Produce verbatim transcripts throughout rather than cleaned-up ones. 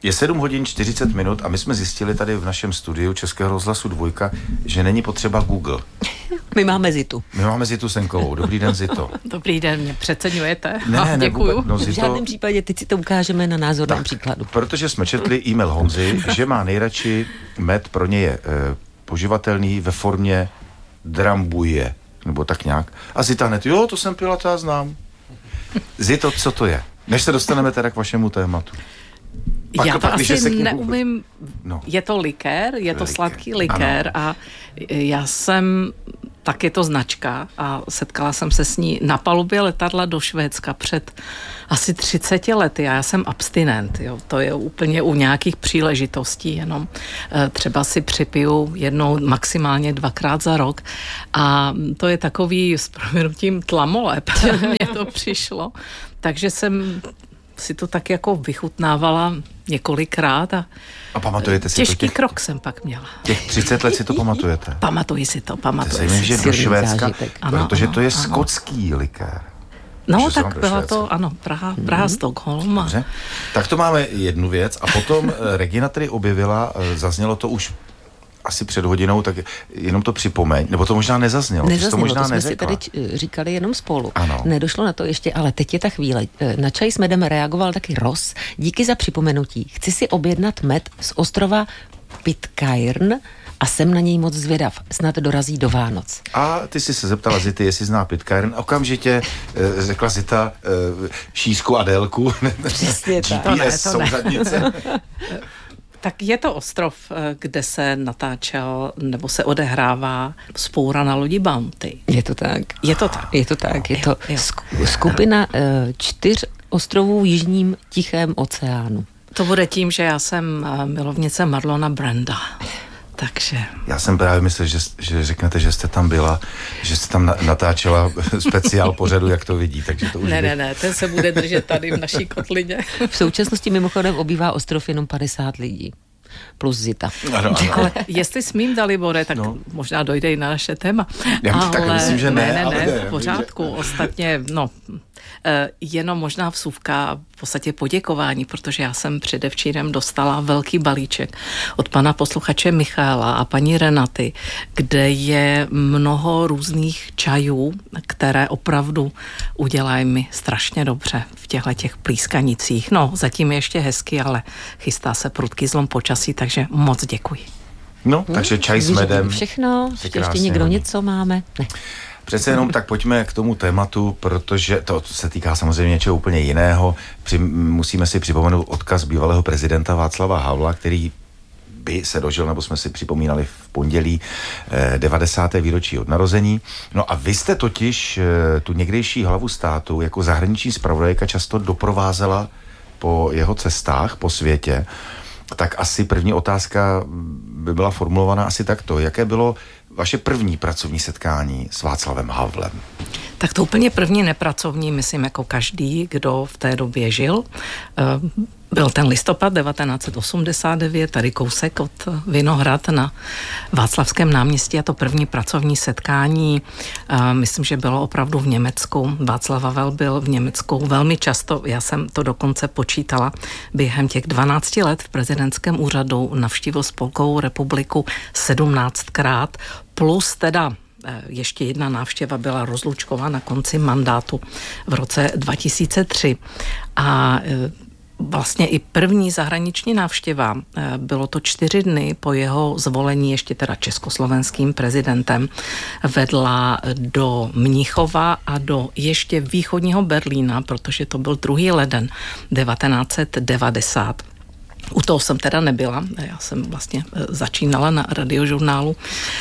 Je sedm hodin čtyřicet minut a my jsme zjistili tady v našem studiu Českého rozhlasu Dvojka, že není potřeba Google. My máme Zitu. My máme Zitu Senkovou. Dobrý den, Zito. Dobrý den, mě přeceňujete. Ne, ne, děkuju. No, v žádném případě, teď si to ukážeme na názorném tak, příkladu. Protože jsme četli e-mail Honzy, že má nejradši med, pro ně je e, poživatelný ve formě drambuje, nebo tak nějak. A Zita hned, jo, to jsem pila, to já znám. Zito, co to je? Než se dostaneme teda k vašemu tématu. Pak, já to pak, asi kým... neumím, no. Je to likér, je to likér. Sladký likér ano. A já jsem, tak je to značka a setkala jsem se s ní na palubě letadla do Švédska před asi třiceti lety a já jsem abstinent, jo. To je úplně u nějakých příležitostí, jenom třeba si připiju jednou, maximálně dvakrát za rok a to je takový s proměnutím tlamolep, mně to přišlo, takže jsem si to tak jako vychutnávala několikrát a, a pamatujete si těžký to těch, krok jsem pak měla. Těch třicet let si to pamatujete? Pamatuji si to, pamatuji to si. Že do Švédska, ano, protože ano, to je ano. skotský likér. No tak byla to, ano, Praha, Praha mm-hmm. Stockholm. Dobře. Tak to máme jednu věc a potom Regina tady objevila, zaznělo to už asi před hodinou, tak jenom to připomeň, nebo to možná nezaznělo. Nezaznělo, to, možná to jsme neřekla. si tady říkali jenom spolu. Ano. Nedošlo na to ještě, ale teď je ta chvíle. Na čaj s medem reagoval taky Ross. Díky za připomenutí. Chci si objednat med z ostrova Pitcairn a jsem na něj moc zvědav. Snad dorazí do Vánoc. A ty jsi se zeptala Zity, jestli zná Pitcairn. Okamžitě e, řekla Zita e, šířku a délku. Přesně tak. G P S, souřadnice. Tak je to ostrov, kde se natáčel nebo se odehrává vzpoura na lodi Bounty. Je to tak. Je to tak. Je to tak. Je to jo, jo. skupina uh, čtyř ostrovů v jižním Tichém oceánu. To bude tím, že já jsem milovnice Marlona Branda. Takže... Já jsem právě myslel, že, že řeknete, že jste tam byla, že jste tam na, natáčela speciál pořadu, jak to vidí, takže to už Ne, by... ne, ne, ten se bude držet tady v naší kotlině. V současnosti mimochodem obývá ostrov jenom padesát lidí. Plus Zita. Ano, ano. Ale jestli smím, Dalibore, tak no. možná dojde i na naše téma. Já ale tak myslím, že ne. Ne, ne, ale ne, ne v pořádku. Že... Ostatně, no, jenom možná vsuvka, v podstatě poděkování, protože já jsem předevčírem dostala velký balíček od pana posluchače Michaela a paní Renaty, kde je mnoho různých čajů, které opravdu udělají mi strašně dobře v těchto těch plískanicích. No, zatím je ještě hezky, ale chystá se prudký zlom počasí, takže moc děkuji. No, takže čaj s medem. Všechno, ještě někdo něco máme? Ne. Přece jenom tak pojďme k tomu tématu, protože to se týká samozřejmě něčeho úplně jiného. Při, musíme si připomenout odkaz bývalého prezidenta Václava Havla, který by se dožil, nebo jsme si připomínali v pondělí eh, devadesáté výročí od narození. No a vy jste totiž eh, tu někdejší hlavu státu jako zahraniční zpravodajka často doprovázela po jeho cestách po světě. Tak asi první otázka by byla formulovaná asi takto. Jaké bylo vaše první pracovní setkání s Václavem Havlem? Tak to úplně první nepracovní, myslím, jako každý, kdo v té době žil. Byl ten listopad devatenáct set osmdesát devět, tady kousek od Vinohrad na Václavském náměstí a to první pracovní setkání, myslím, že bylo opravdu v Německu. Václav Havel byl v Německu velmi často, já jsem to dokonce počítala, během těch dvanácti let v prezidentském úřadu navštívil Spolkovou republiku sedmnáctkrát, plus teda ještě jedna návštěva byla rozlučková na konci mandátu v roce dva tisíce tři a vlastně i první zahraniční návštěva, bylo to čtyři dny po jeho zvolení ještě teda československým prezidentem, vedla do Mnichova a do ještě východního Berlína, protože to byl druhý leden devatenáct set devadesát. U toho jsem teda nebyla, já jsem vlastně začínala na radiožurnálu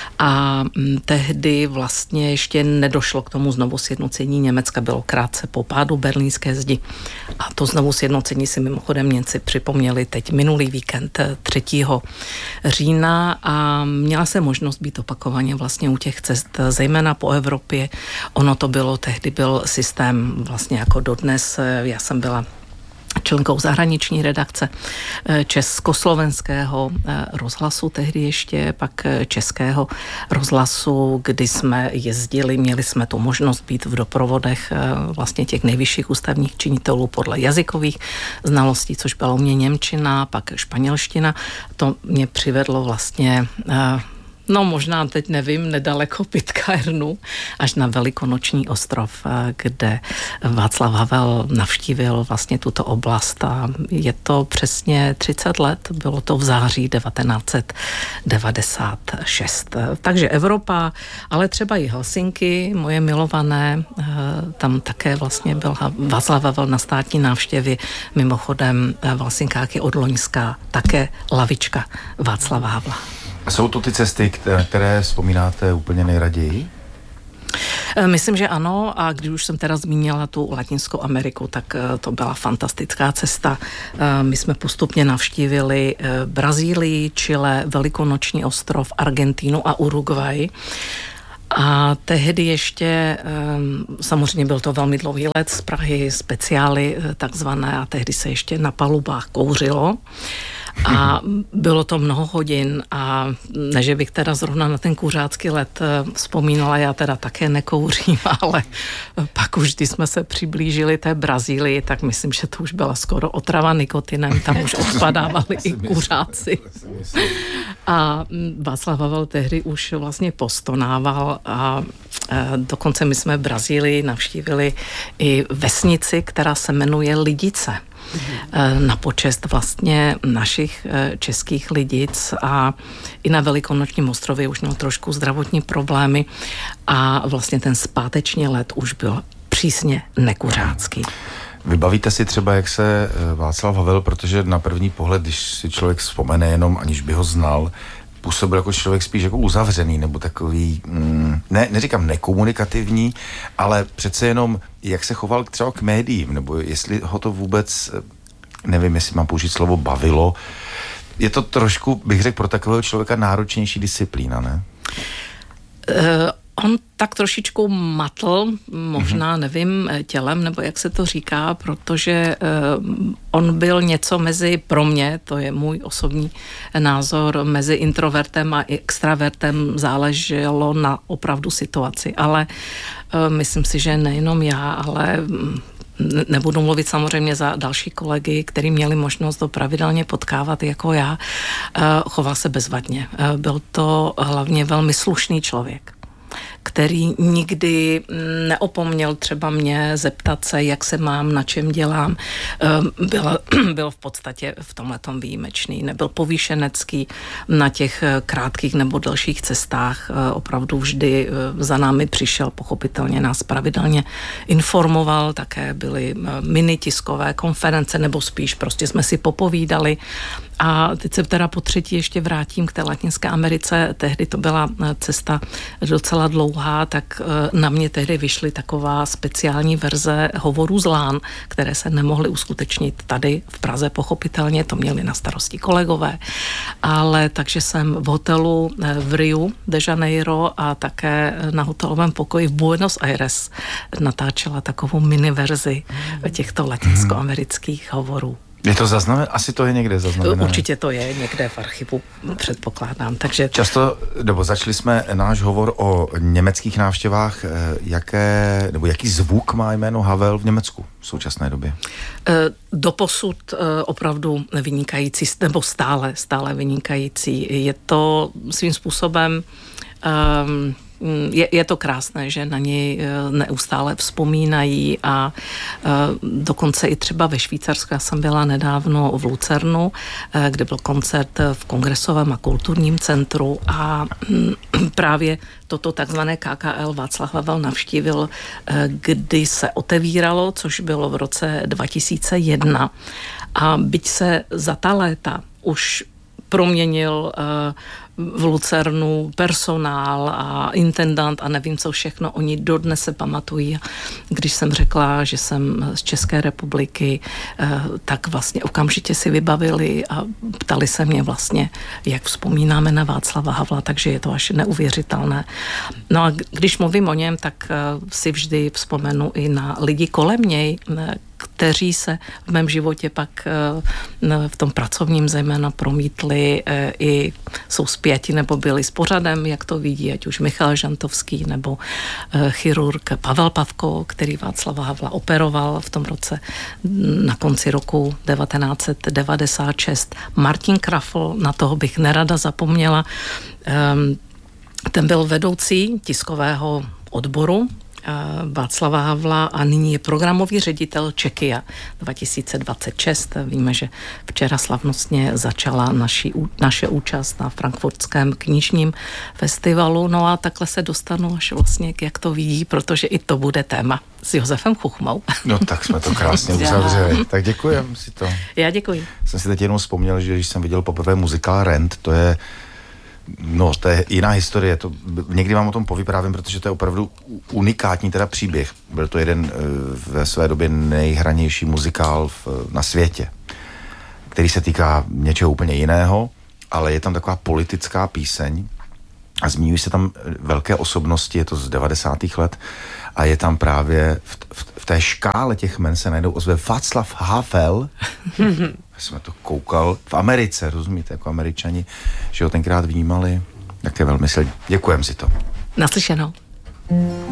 a tehdy vlastně ještě nedošlo k tomu znovu sjednocení Německa, bylo krátce po pádu berlínské zdi a to znovu sjednocení si mimochodem Němci připomněli teď minulý víkend třetího října a měla se možnost být opakovaně vlastně u těch cest, zejména po Evropě. Ono to bylo, tehdy byl systém vlastně jako dodnes, já jsem byla členkou zahraniční redakce Československého rozhlasu, tehdy ještě pak Českého rozhlasu, kdy jsme jezdili, měli jsme tu možnost být v doprovodech vlastně těch nejvyšších ústavních činitelů podle jazykových znalostí, což byla u mě němčina, pak španělština. To mě přivedlo vlastně no možná teď nevím, nedaleko Pitcairnu, až na Velikonoční ostrov, kde Václav Havel navštívil vlastně tuto oblast a je to přesně třicet let, bylo to v září devatenáct set devadesát šest. Takže Evropa, ale třeba i Helsinky, moje milované, tam také vlastně byl Václav Havel na státní návštěvě, mimochodem v Helsinkách je od loňska také lavička Václava Havla. Jsou to ty cesty, které vzpomínáte úplně nejraději? Myslím, že ano, a když už jsem teda zmínila tu Latinskou Ameriku, tak to byla fantastická cesta. My jsme postupně navštívili Brazílii, Chile, Velikonoční ostrov, Argentínu a Uruguay. A tehdy ještě, samozřejmě byl to velmi dlouhý let z Prahy, speciály takzvané, a tehdy se ještě na palubách kouřilo. A bylo to mnoho hodin a ne, že bych teda zrovna na ten kuřácký let vzpomínala, já teda také nekouřím, ale pak už, když jsme se přiblížili té Brazílii, tak myslím, že to už byla skoro otrava nikotinem, tam už odpadávali i kuřáci. A Václav Havel tehdy už vlastně postonával a dokonce my jsme v Brazílii navštívili i vesnici, která se jmenuje Lidice. Na počest vlastně našich českých lidic a i na Velikonočním ostrově už měl trošku zdravotní problémy a vlastně ten zpáteční let už byl přísně nekuřácký. Vybavíte si třeba, jak se Václav Havel, protože na první pohled, když si člověk vzpomene jenom, aniž by ho znal, působil jako člověk spíš jako uzavřený, nebo takový, mm, ne, neříkám nekomunikativní, ale přece jenom, jak se choval třeba k médiím, nebo jestli ho to vůbec, nevím, jestli mám použít slovo bavilo. Je to trošku, bych řekl, pro takového člověka náročnější disciplína, ne? Uh... On tak trošičku matl, možná nevím, tělem, nebo jak se to říká, protože uh, on byl něco mezi, pro mě, to je můj osobní názor, mezi introvertem a extravertem, záleželo na opravdu situaci, ale uh, myslím si, že nejenom já, ale nebudu mluvit samozřejmě za další kolegy, kteří měli možnost to pravidelně potkávat jako já, uh, choval se bezvadně. Uh, byl to hlavně velmi slušný člověk, který nikdy neopomněl třeba mě zeptat se, jak se mám, na čem dělám. Byl, byl v podstatě v tomhletom výjimečný. Nebyl povýšenecký na těch krátkých nebo delších cestách. Opravdu vždy za námi přišel, pochopitelně nás pravidelně informoval. Také byly mini tiskové konference, nebo spíš prostě jsme si popovídali. A teď se teda po třetí ještě vrátím k té Latinské Americe. Tehdy to byla cesta docela dlouhá, tak na mě tehdy vyšly taková speciální verze hovorů z lán, které se nemohly uskutečnit tady v Praze, pochopitelně, to měli na starosti kolegové. Ale takže jsem v hotelu v Riu de Janeiro a také na hotelovém pokoji v Buenos Aires natáčela takovou mini verzi těchto latinskoamerických hovorů. Je to zaznamené? Asi to je někde zaznamené. Určitě to je někde v archivu, předpokládám. Takže... Často, nebo začali jsme náš hovor o německých návštěvách. Jaké, nebo jaký zvuk má jméno Havel v Německu v současné době? Doposud opravdu vynikající, nebo stále, stále vynikající. Je to svým způsobem... Um, Je, je to krásné, že na něj neustále vzpomínají a dokonce i třeba ve Švýcarsku. Já jsem byla nedávno v Lucernu, kde byl koncert v Kongresovém a kulturním centru a právě toto takzvané K K L Václav Havel navštívil, kdy se otevíralo, což bylo v roce dva tisíce jedna. A byť se za ta léta už proměnil v Lucernu personál a intendant a nevím co všechno, oni dodnes se pamatují. Když jsem řekla, že jsem z České republiky, tak vlastně okamžitě si vybavili a ptali se mě vlastně, jak vzpomínáme na Václava Havla, takže je to až neuvěřitelné. No a když mluvím o něm, tak si vždy vzpomenu i na lidi kolem něj, kteří se v mém životě pak v tom pracovním zejména promítli i jsou zpěti nebo byli s pořadem, jak to vidí, ať už Michal Žantovský nebo chirurg Pavel Pavko, který Václava Havla operoval v tom roce na konci roku devatenáct set devadesát šest. Martin Krafl, na toho bych nerada zapomněla, ten byl vedoucí tiskového odboru Václava Havla a nyní je programový ředitel Czechia dva tisíce dvacet šest. Víme, že včera slavnostně začala naši, naše účast na frankfurtském knižním festivalu. No a takhle se dostanu až vlastně, jak to vidí, protože i to bude téma s Josefem Chuchmou. No tak jsme to krásně uzavřeli. Tak děkujem si to. Já děkuji. Jsem si teď jenom vzpomněl, že když jsem viděl poprvé muzikál Rent, to je No, to je jiná historie, to někdy vám o tom povyprávím, protože to je opravdu unikátní teda příběh. Byl to jeden ve své době nejhranější muzikál v, na světě, který se týká něčeho úplně jiného, ale je tam taková politická píseň a zmiňují se tam velké osobnosti, je to z devadesátých let a je tam právě v, v, v té škále těch jmen se najdou ozve Václav Havel. Jsme to koukal v Americe, rozumíte, jako Američani, že ho tenkrát vnímali, tak je velmi silný. Děkujem si to. Naslyšenou.